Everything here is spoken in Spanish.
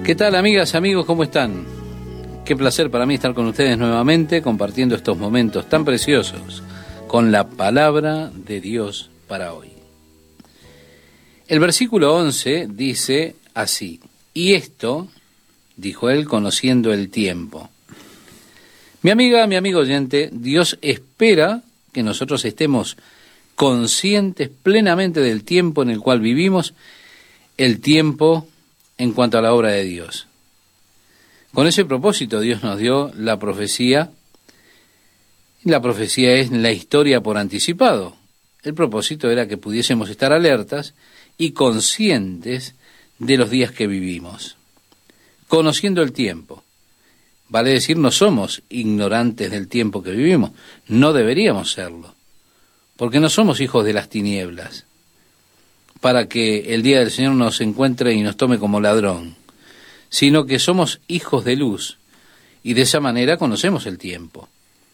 ¿Qué tal, amigas, amigos? ¿Cómo están? Qué placer para mí estar con ustedes nuevamente compartiendo estos momentos tan preciosos con la palabra de Dios para hoy. El versículo 11 dice así: y esto, dijo él, conociendo el tiempo. Mi amiga, mi amigo oyente, Dios espera que nosotros estemos conscientes plenamente del tiempo en el cual vivimos, el tiempo en cuanto a la obra de Dios. Con ese propósito Dios nos dio la profecía. La profecía es la historia por anticipado. El propósito era que pudiésemos estar alertas y conscientes de los días que vivimos, conociendo el tiempo. Vale decir, no somos ignorantes del tiempo que vivimos, no deberíamos serlo, porque no somos hijos de las tinieblas, para que el día del Señor nos encuentre y nos tome como ladrón, sino que somos hijos de luz, y de esa manera conocemos el tiempo.